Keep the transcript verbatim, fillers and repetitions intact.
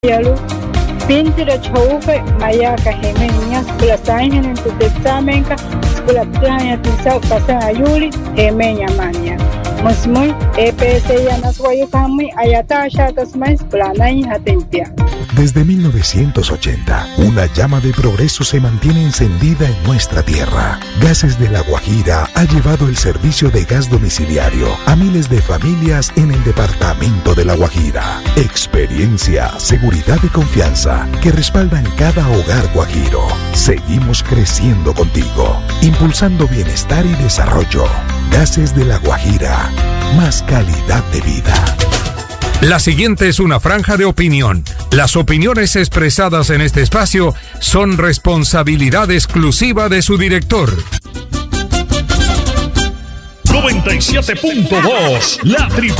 Yalu, Pintira Chaupe, Mayaka Gemenia, Skula Sainen en tu Texamenka, Skula Playa Tisa, Pasa Ayuli, Gemenia Mania. Musmui, E P S Yanas Guayukami, Ayatasha Tasmais, Planay Hatempia. Desde mil novecientos ochenta, una llama de progreso se mantiene encendida en nuestra tierra. Gases de La Guajira ha llevado el servicio de gas domiciliario a miles de familias en el departamento de La Guajira. Experiencia, seguridad y confianza que respaldan cada hogar guajiro. Seguimos creciendo contigo, impulsando bienestar y desarrollo. Gases de La Guajira, más calidad de vida. La siguiente es una franja de opinión. Las opiniones expresadas en este espacio son responsabilidad exclusiva de su director. noventa y siete punto dos, La Triple.